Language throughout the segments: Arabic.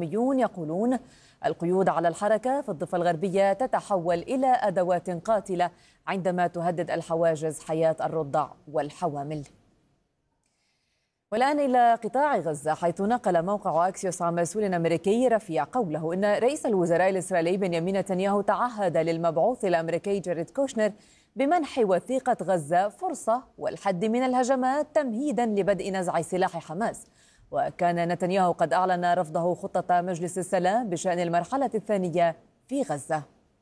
رسميون يقولون القيود على الحركة في الضفة الغربية تتحول إلى أدوات قاتلة عندما تهدد الحواجز حياة الرضع والحوامل. والآن إلى قطاع غزة، حيث نقل موقع أكسيوس عن مسؤول أمريكي رفيع قوله إن رئيس الوزراء الإسرائيلي بنيامين نتنياهو تعهد للمبعوث الأمريكي جاريد كوشنر بمنح وثيقة غزة فرصة والحد من الهجمات تمهيدا لبدء نزع سلاح حماس. وكان نتنياهو قد أعلن رفضه خطة مجلس السلام بشأن المرحلة الثانية في غزة.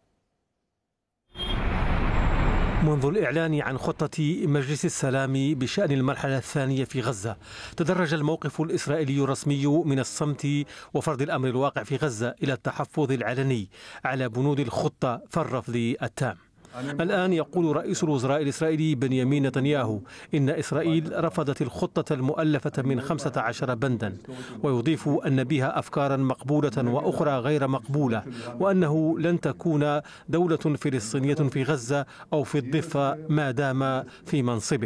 منذ الإعلان عن خطة مجلس السلام بشأن المرحلة الثانية في غزة، تدرج الموقف الإسرائيلي الرسمي من الصمت وفرض الأمر الواقع في غزة إلى التحفظ العلني على بنود الخطة فالرفض التام. الآن يقول رئيس الوزراء الإسرائيلي بنيامين نتنياهو إن إسرائيل رفضت الخطة المؤلفة من 15 بندا، ويضيف أن بها أفكارا مقبولة وأخرى غير مقبولة، وأنه لن تكون دولة فلسطينية في غزة أو في الضفة ما دام في منصبه.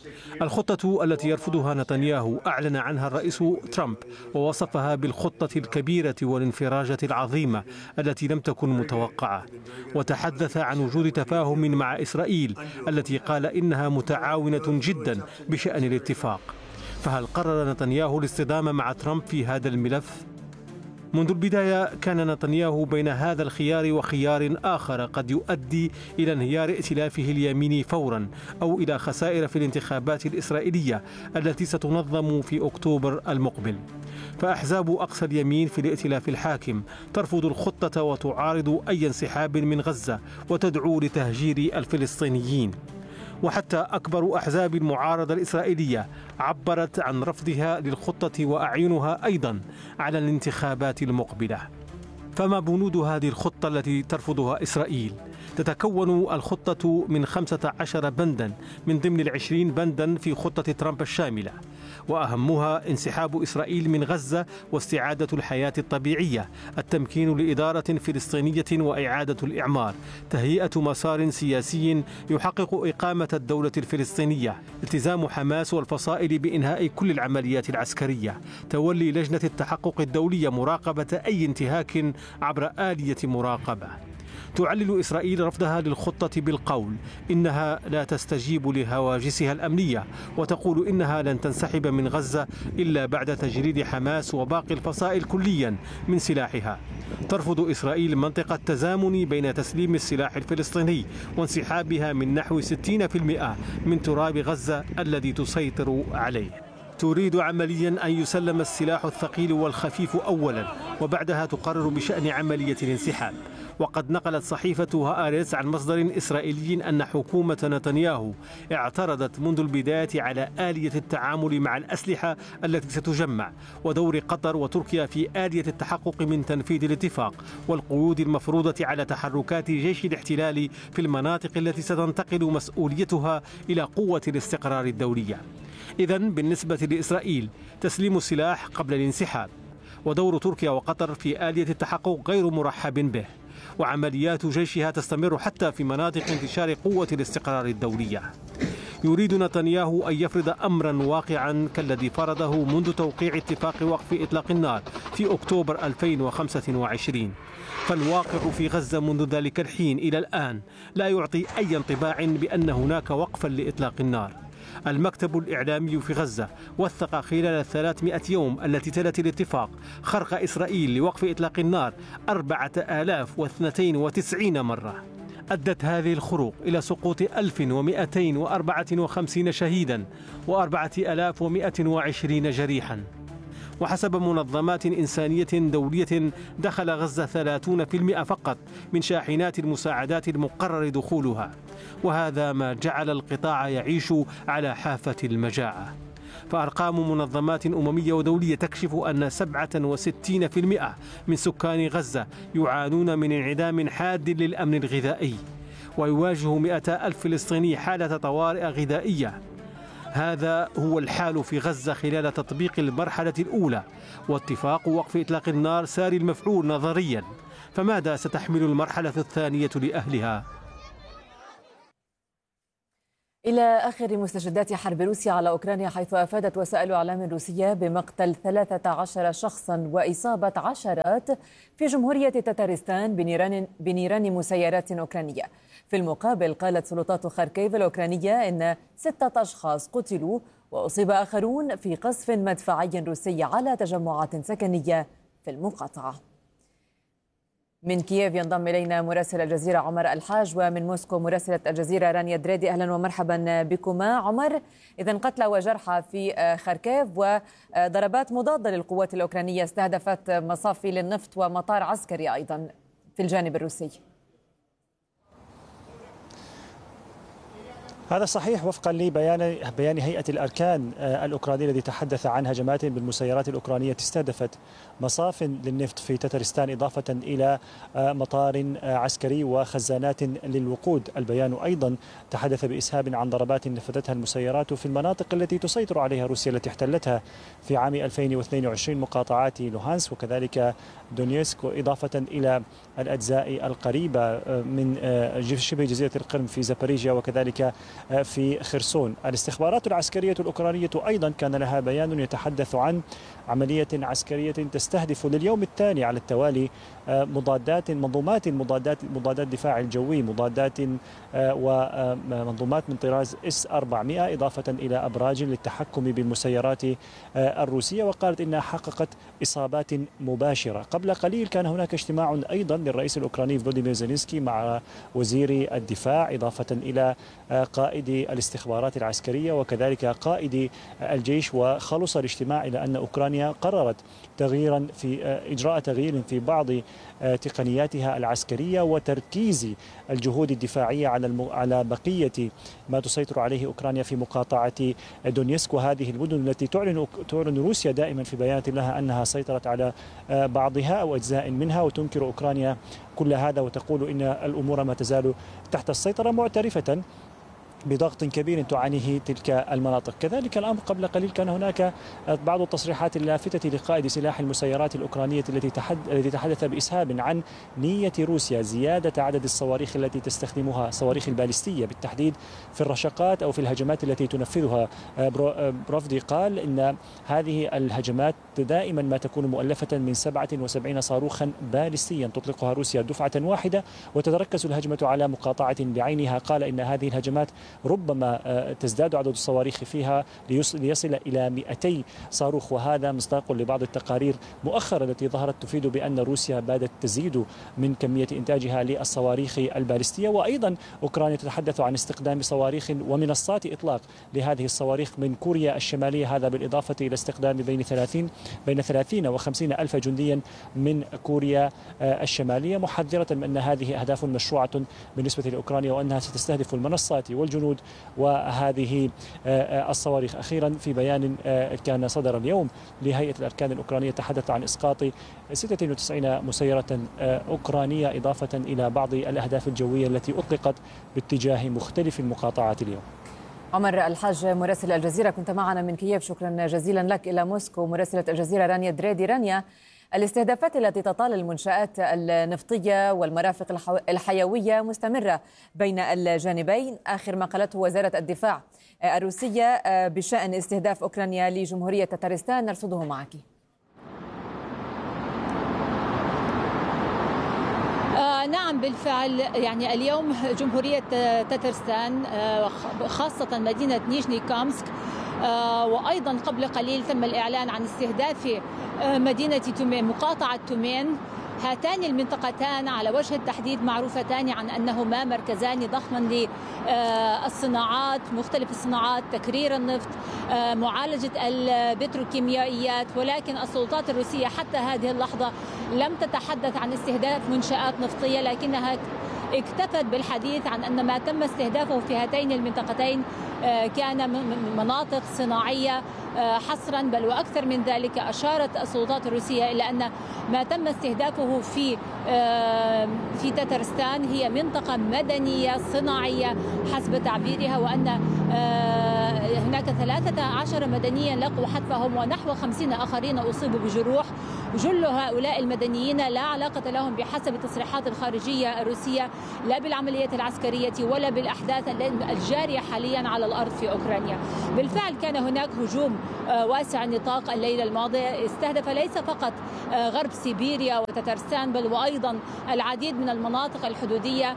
الخطة التي يرفضها نتنياهو أعلن عنها الرئيس ترامب ووصفها بالخطة الكبيرة والانفراجة العظيمة التي لم تكن متوقعة، وتحدث عن وجود تفاهم مع إسرائيل التي قال إنها متعاونة جدا بشأن الاتفاق. فهل قرر نتنياهو الاصطدام مع ترامب في هذا الملف؟ منذ البداية كان نتنياهو بين هذا الخيار وخيار آخر قد يؤدي إلى انهيار ائتلافه اليميني فورا أو إلى خسائر في الانتخابات الإسرائيلية التي ستنظم في أكتوبر المقبل. فأحزاب أقصى اليمين في الائتلاف الحاكم ترفض الخطة وتعارض أي انسحاب من غزة وتدعو لتهجير الفلسطينيين. وحتى أكبر أحزاب المعارضة الإسرائيلية عبرت عن رفضها للخطة وأعينها أيضا على الانتخابات المقبلة. فما بنود هذه الخطة التي ترفضها إسرائيل؟ تتكون الخطة من 15 بندا من ضمن 20 بندا في خطة ترامب الشاملة، وأهمها انسحاب إسرائيل من غزة واستعادة الحياة الطبيعية، التمكين لإدارة فلسطينية وإعادة الإعمار، تهيئة مسار سياسي يحقق إقامة الدولة الفلسطينية، التزام حماس والفصائل بإنهاء كل العمليات العسكرية، تولي لجنة التحقق الدولية مراقبة أي انتهاك عبر آلية مراقبة. تعلل إسرائيل رفضها للخطة بالقول إنها لا تستجيب لهواجسها الأمنية، وتقول إنها لن تنسحب من غزة إلا بعد تجريد حماس وباقي الفصائل كليا من سلاحها. ترفض إسرائيل منطقة التزامن بين تسليم السلاح الفلسطيني وانسحابها من نحو 60% من تراب غزة الذي تسيطر عليه. تريد عمليا أن يسلم السلاح الثقيل والخفيف أولا، وبعدها تقرر بشأن عملية الانسحاب. وقد نقلت صحيفة هآرتس عن مصدر إسرائيلي أن حكومة نتنياهو اعترضت منذ البداية على آلية التعامل مع الأسلحة التي ستجمع، ودور قطر وتركيا في آلية التحقق من تنفيذ الاتفاق، والقيود المفروضة على تحركات جيش الاحتلال في المناطق التي ستنتقل مسؤوليتها إلى قوة الاستقرار الدولية. إذن بالنسبة لإسرائيل تسليم السلاح قبل الانسحاب، ودور تركيا وقطر في آلية التحقق غير مرحب به، وعمليات جيشها تستمر حتى في مناطق انتشار قوة الاستقرار الدولية. يريد نتنياهو أن يفرض أمرا واقعا كالذي فرضه منذ توقيع اتفاق وقف إطلاق النار في أكتوبر 2025. فالواقع في غزة منذ ذلك الحين إلى الآن لا يعطي أي انطباع بأن هناك وقفا لإطلاق النار. المكتب الإعلامي في غزة وثق خلال 300 يوم التي تلت الاتفاق خرق إسرائيل لوقف إطلاق النار 4092 مرة. أدت هذه الخروق إلى سقوط 1254 شهيدا و4120 جريحا. وحسب منظمات إنسانية دولية دخل غزة 30% فقط من شاحنات المساعدات المقرر دخولها، وهذا ما جعل القطاع يعيش على حافة المجاعة. فأرقام منظمات أممية ودولية تكشف أن 67% من سكان غزة يعانون من انعدام حاد للأمن الغذائي، ويواجه 200,000 فلسطيني حالة طوارئ غذائية. هذا هو الحال في غزة خلال تطبيق المرحلة الأولى، واتفاق وقف إطلاق النار ساري المفعول نظريا. فماذا ستحمل المرحلة الثانية لأهلها؟ إلى آخر مستجدات حرب روسيا على أوكرانيا، حيث أفادت وسائل إعلام روسية بمقتل 13 شخصا وإصابة عشرات في جمهورية تتارستان بنيران مسيرات أوكرانية. في المقابل، قالت سلطات خاركيف الأوكرانية إن 6 أشخاص قتلوا وأصيب آخرون في قصف مدفعي روسي على تجمعات سكنية في المقاطعة. من كييف ينضم إلينا مراسل الجزيرة عمر الحاج، ومن موسكو مراسلة الجزيرة رانيا دريدي. أهلا ومرحبا بكما. عمر، إذن قتلى وجرحى في خاركيف وضربات مضادة للقوات الأوكرانية استهدفت مصافي للنفط ومطار عسكري أيضا في الجانب الروسي. هذا صحيح وفقا لبيان هيئة الأركان الأوكرانية الذي تحدث عن هجمات بالمسيرات الأوكرانية استهدفت مصاف للنفط في تتارستان إضافة إلى مطار عسكري وخزانات للوقود. البيان أيضا تحدث بإسهاب عن ضربات نفذتها المسيرات في المناطق التي تسيطر عليها روسيا التي احتلتها في عام 2022، مقاطعات لوهانسك وكذلك دونيسك، إضافة إلى الأجزاء القريبة من شبه جزيرة القرم في زابوريجيا وكذلك في خرسون. الاستخبارات العسكرية الأوكرانية أيضا كان لها بيان يتحدث عن عملية عسكرية تستهدف لليوم الثاني على التوالي منظومات مضادات دفاع الجوي، مضادات ومنظومات من طراز S-400، إضافة إلى أبراج للتحكم بالمسيرات الروسية. وقالت إنها حققت إصابات مباشرة. قبل قليل كان هناك اجتماع أيضا للرئيس الأوكراني فلوديمير زيلينسكي مع وزير الدفاع، إضافة إلى قائد الاستخبارات العسكرية وكذلك قائد الجيش. وخلص الاجتماع إلى أن أوكرانيا قررت إجراء تغيير في بعض تقنياتها العسكرية وتركيز الجهود الدفاعية على بقية ما تسيطر عليه أوكرانيا في مقاطعة دونيسك وهذه المدن التي تعلن روسيا دائما في بيانات لها أنها سيطرت على بعضها أو أجزاء منها، وتنكر أوكرانيا كل هذا وتقول إن الأمور ما تزال تحت السيطرة، معترفة بضغط كبير تعانيه تلك المناطق. كذلك الأمر قبل قليل كان هناك بعض التصريحات اللافتة لقائد سلاح المسيرات الأوكرانية التي تحدث بإسهاب عن نية روسيا زيادة عدد الصواريخ التي تستخدمها، صواريخ البالستية بالتحديد، في الرشقات أو في الهجمات التي تنفذها. بروفدي قال إن هذه الهجمات دائما ما تكون مؤلفة من 77 صاروخا بالستيا تطلقها روسيا دفعة واحدة وتتركز الهجمة على مقاطعة بعينها. قال إن هذه الهجمات ربما تزداد عدد الصواريخ فيها ليصل إلى 200 صاروخ، وهذا مصداق لبعض التقارير مؤخرا التي ظهرت تفيد بأن روسيا بادت تزيد من كمية إنتاجها للصواريخ البالستية. وأيضا أوكرانيا تتحدث عن استخدام صواريخ ومنصات إطلاق لهذه الصواريخ من كوريا الشمالية، هذا بالإضافة إلى استخدام بين 30 و50 ألف جنديا من كوريا الشمالية، محذرة من أن هذه أهداف مشروعة بالنسبة لأوكرانيا وأنها ستستهدف المنصات والجنود وهذه الصواريخ. أخيرا في بيان كان صدر اليوم لهيئة الأركان الأوكرانية تحدث عن إسقاط 96 مسيرة أوكرانية، إضافة إلى بعض الأهداف الجوية التي أطلقت باتجاه مختلف المقاطعات اليوم. عمر الحاج مراسل الجزيرة كنت معنا من كييف، شكرا جزيلا لك. إلى موسكو مراسلة الجزيرة رانيا دريدي. رانيا، الاستهدافات التي تطال المنشآت النفطية والمرافق الحيوية مستمرة بين الجانبين. آخر ما قالته وزارة الدفاع الروسية بشأن استهداف أوكرانيا لجمهورية تتارستان نرصده معك. نعم بالفعل، يعني اليوم جمهورية تتارستان خاصة مدينة نيجني كامسك وأيضا قبل قليل تم الإعلان عن استهداف مدينة تومين، مقاطعة تومين. هاتان المنطقتان على وجه التحديد معروفتان عن أنهما مركزان ضخمان للصناعات، مختلف الصناعات، تكرير النفط، معالجة البتروكيميائيات، ولكن السلطات الروسية حتى هذه اللحظة لم تتحدث عن استهداف منشآت نفطية، لكنها اكتفت بالحديث عن أن ما تم استهدافه في هاتين المنطقتين كان مناطق صناعية حصرا، بل وأكثر من ذلك. أشارت السلطات الروسية إلى أن ما تم استهدافه في تترستان هي منطقة مدنية صناعية حسب تعبيرها، وأن هناك 13 مدنيا لقوا حتفهم ونحو 50 آخرين أصيبوا بجروح. جل هؤلاء المدنيين لا علاقة لهم بحسب تصريحات الخارجية الروسية لا بالعمليات العسكرية ولا بالأحداث الجارية حاليا على الأرض في أوكرانيا. بالفعل كان هناك هجوم واسع النطاق الليلة الماضية استهدف ليس فقط غرب سيبيريا وتترستان بل وأيضا العديد من المناطق الحدودية،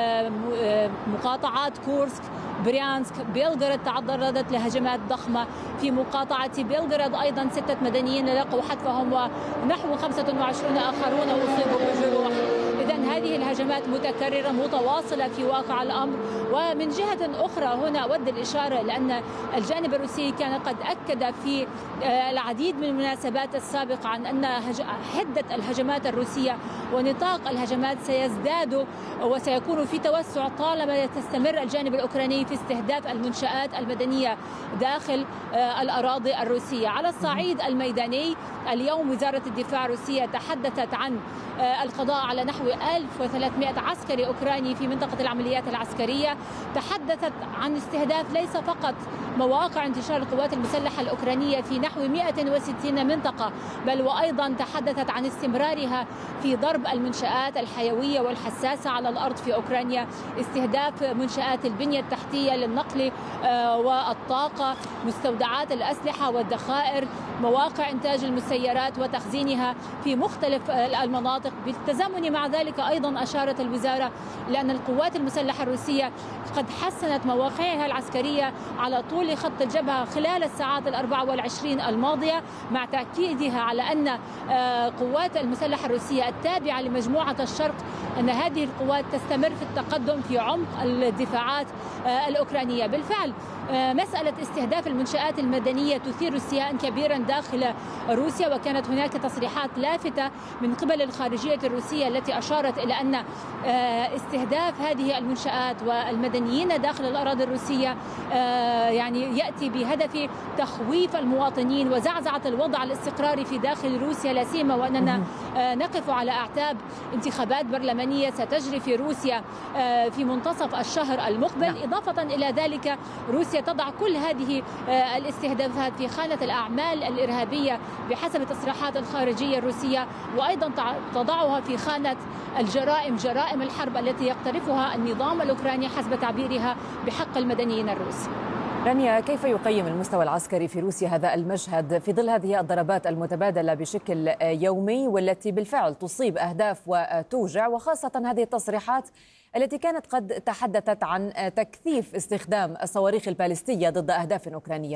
مقاطعات كورسك، بريانسك، بيلغراد تعرضت لهجمات ضخمة. في مقاطعة بيلغراد أيضا 6 مدنيين لقوا حتفهم ونحو 25 آخرون أصيبوا بجروح. إذن هذه الهجمات متكررة متواصلة في واقع الأمر. ومن جهة أخرى هنا أود الإشارة لأن الجانب الروسي كان قد أكد في العديد من المناسبات السابقة عن أن حدة الهجمات الروسية ونطاق الهجمات سيزداد وسيكون في توسع طالما تستمر الجانب الأوكراني في استهداف المنشآت المدنية داخل الأراضي الروسية. على الصعيد الميداني اليوم وزارة الدفاع الروسية تحدثت عن القضاء على نحو 1300 عسكري أوكراني في منطقة العمليات العسكرية. تحدثت عن استهداف ليس فقط مواقع انتشار القوات المسلحة الأوكرانية في نحو 160 منطقة، بل وأيضا تحدثت عن استمرارها في ضرب المنشآت الحيوية والحساسة على الأرض في أوكرانيا، استهداف منشآت البنية التحتية للنقل والطاقة، مستودعات الأسلحة والذخائر، مواقع إنتاج المسيرات وتخزينها في مختلف المناطق. بالتزامن مع ذلك أيضا أشارت الوزارة لأن القوات المسلحة الروسية قد حسنت مواقعها العسكرية على طول خط الجبهة خلال الساعات 24 الماضية، مع تأكيدها على أن قوات المسلحة الروسية التابعة لمجموعة الشرق أن هذه القوات تستمر في التقدم في عمق الدفاعات الأوكرانية. بالفعل مسألة استهداف المنشآت المدنية تثير استياء كبيرا داخل روسيا، وكانت هناك تصريحات لافتة من قبل الخارجية الروسية التي أشارت إلى أن استهداف هذه المنشآت والمدنيين داخل الأراضي الروسية يعني يأتي بهدف تخويف المواطنين وزعزعة الوضع الاستقراري في داخل روسيا، لا سيما وأننا نقف على أعتاب انتخابات برلمانية ستجري في روسيا في منتصف الشهر المقبل. إضافة إلى ذلك روسيا تضع كل هذه الاستهدافات في خانة الأعمال الإرهابية بحسب تصريحات الخارجية الروسية، وأيضا تضعها في خانة الجرائم، جرائم الحرب التي يقترفها النظام الأوكراني حسب تعبيرها بحق المدنيين الروس. رانيا، كيف يقيم المستوى العسكري في روسيا هذا المشهد في ظل هذه الضربات المتبادلة بشكل يومي والتي بالفعل تصيب أهداف وتوجع، وخاصة هذه التصريحات التي كانت قد تحدثت عن تكثيف استخدام الصواريخ البالستية ضد أهداف أوكرانية؟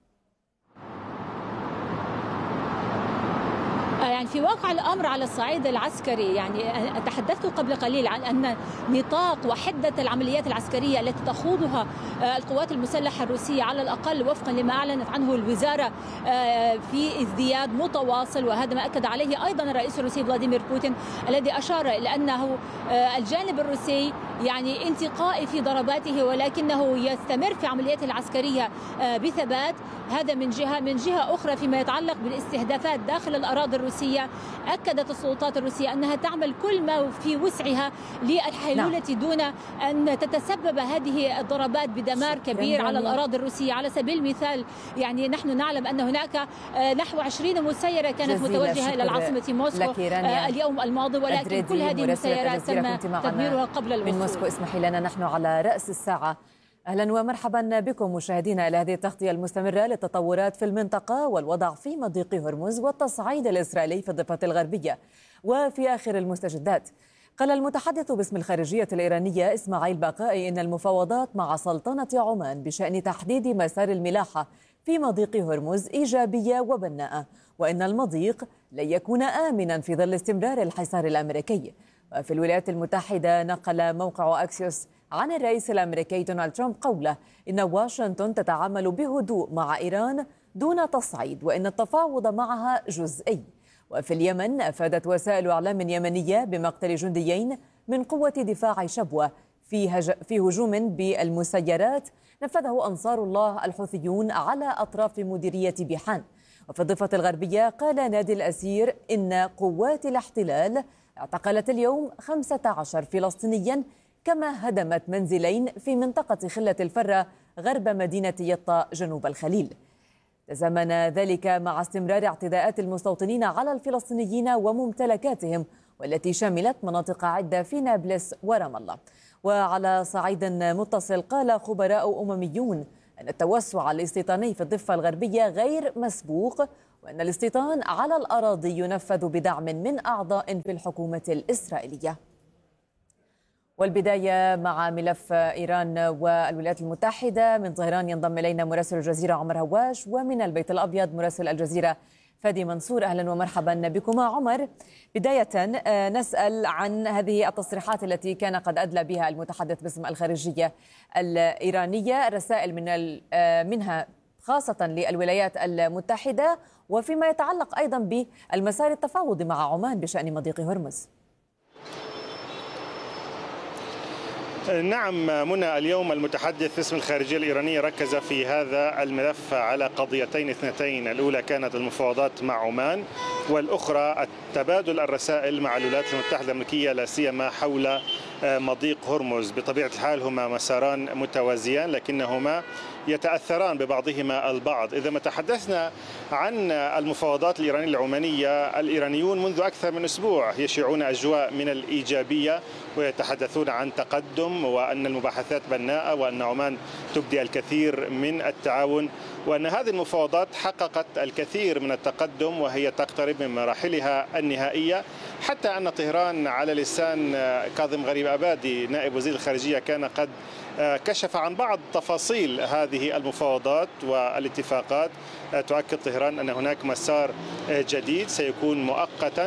يعني في واقع الأمر على الصعيد العسكري، يعني تحدثت قبل قليل عن أن نطاق وحدة العمليات العسكرية التي تخوضها القوات المسلحة الروسية على الأقل وفقا لما أعلنت عنه الوزارة في ازدياد متواصل، وهذا ما أكد عليه أيضا الرئيس الروسي فلاديمير بوتين الذي أشار إلى أنه الجانب الروسي يعني انتقائي في ضرباته ولكنه يستمر في عملياته العسكرية بثبات. هذا من جهة. من جهة أخرى فيما يتعلق بالاستهدافات داخل الأراضي الروسية، أكدت السلطات الروسية أنها تعمل كل ما في وسعها للحيلولة دون أن تتسبب هذه الضربات بدمار كبير على الأراضي الروسية. على سبيل المثال يعني نحن نعلم أن هناك نحو 20 مسيرة كانت متوجهة إلى العاصمة موسكو اليوم الماضي، ولكن كل هذه المسيرات تم تدميرها قبل الوصول. من موسكو اسمحي لنا، نحن على رأس الساعة. أهلا ومرحبا بكم مشاهدينا إلى هذه التغطية المستمرة للتطورات في المنطقة والوضع في مضيق هرمز والتصعيد الإسرائيلي في الضفة الغربية. وفي آخر المستجدات قال المتحدث باسم الخارجية الإيرانية إسماعيل باقائي إن المفاوضات مع سلطنة عمان بشأن تحديد مسار الملاحة في مضيق هرمز إيجابية وبناءة، وإن المضيق لن يكون آمنا في ظل استمرار الحصار الأمريكي. وفي الولايات المتحدة نقل موقع أكسيوس عن الرئيس الأمريكي دونالد ترامب قوله إن واشنطن تتعامل بهدوء مع إيران دون تصعيد، وإن التفاوض معها جزئي. وفي اليمن أفادت وسائل إعلام يمنية بمقتل جنديين من قوة دفاع شبوة في هجوم بالمسيرات نفذه أنصار الله الحوثيون على أطراف مديرية بيحان. وفي الضفة الغربية قال نادي الأسير إن قوات الاحتلال اعتقلت اليوم 15 فلسطينيا، كما هدمت منزلين في منطقة خلة الفرة غرب مدينة يطا جنوب الخليل. تزامن ذلك مع استمرار اعتداءات المستوطنين على الفلسطينيين وممتلكاتهم، والتي شملت مناطق عدة في نابلس ورام الله. وعلى صعيد متصل قال خبراء أمميون أن التوسع الاستيطاني في الضفة الغربية غير مسبوق، وأن الاستيطان على الأراضي ينفذ بدعم من أعضاء في الحكومة الإسرائيلية. والبداية مع ملف إيران والولايات المتحدة. من طهران ينضم إلينا مراسل الجزيرة عمر هواش، ومن البيت الأبيض مراسل الجزيرة فادي منصور. أهلا ومرحبا بكما. عمر، بداية نسأل عن هذه التصريحات التي كان قد أدلى بها المتحدث باسم الخارجية الإيرانية، الرسائل منها خاصة للولايات المتحدة، وفيما يتعلق أيضا بالمسار التفاوضي مع عمان بشأن مضيق هرمز. نعم منى، اليوم المتحدث باسم الخارجية الإيرانية ركز في هذا الملف على قضيتين اثنتين، الأولى كانت المفاوضات مع عمان، والأخرى تبادل الرسائل مع الولايات المتحدة الأمريكية، لا سيما حول مضيق هرمز. بطبيعة الحال هما مساران متوازيان لكنهما يتأثران ببعضهما البعض. إذا ما تحدثنا عن المفاوضات الإيرانية العمانية، الإيرانيون منذ أكثر من أسبوع يشيعون أجواء من الإيجابية ويتحدثون عن تقدم، وأن المباحثات بناءة، وأن عمان تبدي الكثير من التعاون، وأن هذه المفاوضات حققت الكثير من التقدم وهي تقترب من مراحلها النهائية، حتى أن طهران على لسان كاظم غريب أبادي نائب وزير الخارجية كان قد كشف عن بعض تفاصيل هذه المفاوضات والاتفاقات. تؤكد طهران أن هناك مسار جديد سيكون مؤقتا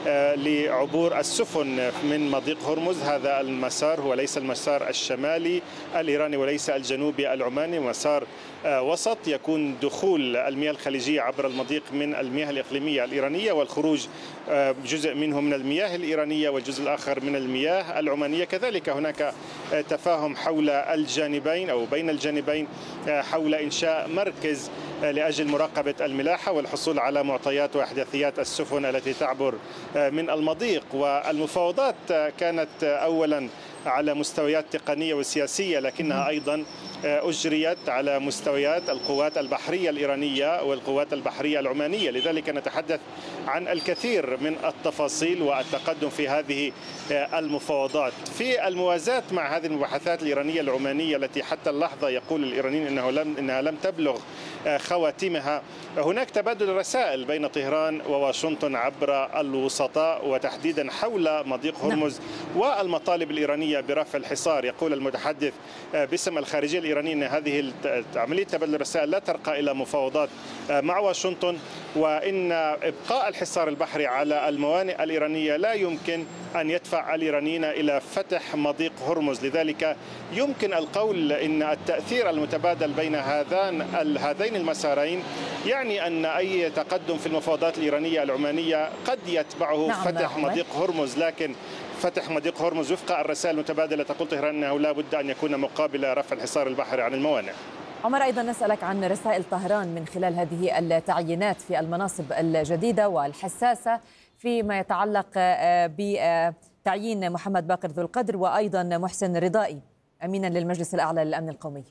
لعبور السفن من مضيق هرمز. هذا المسار هو ليس المسار الشمالي الإيراني وليس الجنوبي العماني، مسار وسط يكون دخول المياه الخليجية عبر المضيق من المياه الإقليمية الإيرانية، والخروج جزء منه من المياه الإيرانية والجزء الآخر من المياه العمانية. كذلك هناك تفاهم حول الجانبين أو بين الجانبين حول إنشاء مركز لأجل مراقبة الملاحة والحصول على معطيات وأحداثيات السفن التي تعبر من المضيق. والمفاوضات كانت أولا على مستويات تقنية وسياسية، لكنها أيضا أجريت على مستويات القوات البحرية الإيرانية والقوات البحرية العمانية. لذلك نتحدث عن الكثير من التفاصيل والتقدم في هذه المفاوضات. في الموازاة مع هذه المباحثات الإيرانية العمانية التي حتى اللحظة يقول الإيرانيين إنها لم تبلغ خواتمها، هناك تبادل رسائل بين طهران وواشنطن عبر الوسطاء، وتحديدا حول مضيق هرمز والمطالب الإيرانية برفع الحصار. يقول المتحدث باسم الخارجية الإيرانية أن هذه عملية تبادل الرسائل لا ترقى إلى مفاوضات مع واشنطن، وإن إبقاء الحصار البحري على الموانئ الإيرانية لا يمكن أن يدفع الإيرانيين إلى فتح مضيق هرمز. لذلك يمكن القول إن التأثير المتبادل بين هذين المسارين يعني أن أي تقدم في المفاوضات الإيرانية العمانية قد يتبعه فتح مضيق هرمز، لكن فتح مضيق هرمز وفق الرسائل المتبادلة تقول طهران أنه لا بد أن يكون مقابل رفع الحصار البحري عن الموانئ. عمر، أيضا نسألك عن رسائل طهران من خلال هذه التعيينات في المناصب الجديدة والحساسة فيما يتعلق بتعيين محمد باقر ذو القدر وأيضا محسن رضائي أمينا للمجلس الأعلى للأمن القومي.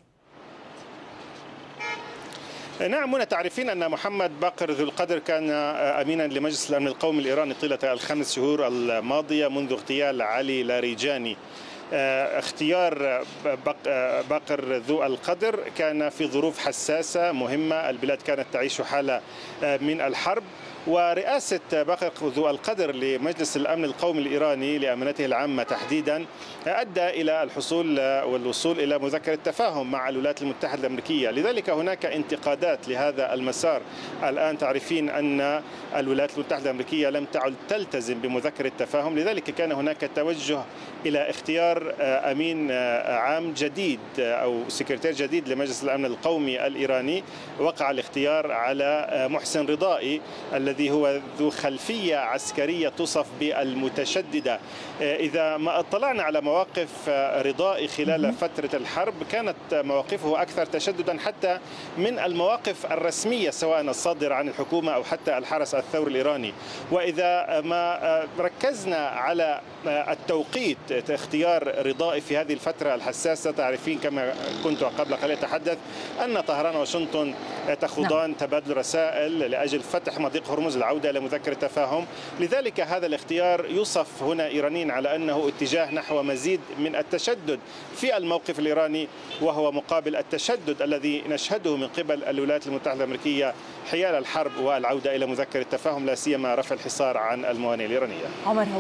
نعم منى، تعرفين أن محمد باقر ذو القدر كان أمينا لمجلس الأمن القومي الإيراني طيلة ال5 شهور الماضية منذ اغتيال علي لاریجانی. اختيار باقر ذو القدر كان في ظروف حساسة مهمة، البلاد كانت تعيش حالة من الحرب، ورئاسة باقر ذو القدر لمجلس الأمن القومي الإيراني لأمانته العامة تحديدا أدى إلى الوصول إلى مذكرة تفاهم مع الولايات المتحدة الأمريكية. لذلك هناك انتقادات لهذا المسار. الآن تعرفين أن الولايات المتحدة الأمريكية لم تعد تلتزم بمذكرة تفاهم، لذلك كان هناك توجه إلى اختيار أمين عام جديد أو سكرتير جديد لمجلس الأمن القومي الإيراني. وقع الاختيار على محسن رضائي الذي الذي هو ذو خلفية عسكرية توصف بالمتشددة. إذا ما اطلعنا على مواقف رضائي خلال فترة الحرب كانت مواقفه أكثر تشددا حتى من المواقف الرسمية سواء الصادرة عن الحكومة أو حتى الحرس الثوري الإيراني. وإذا ما ركزنا على التوقيت اختيار رضائي في هذه الفترة الحساسة، تعرفين كما كنت قبل قليل أتحدث أن طهران وواشنطن تخوضان تبادل رسائل لأجل فتح مضيق هرمز، العودة إلى مذكرة تفاهم. لذلك هذا الاختيار يوصف هنا إيرانيا على أنه اتجاه نحو مزيد من التشدد في الموقف الإيراني، وهو مقابل التشدد الذي نشهده من قبل الولايات المتحدة الأمريكية حيال الحرب والعودة إلى مذكرة تفاهم، لا سيما رفع الحصار عن الموانئ الإيرانية.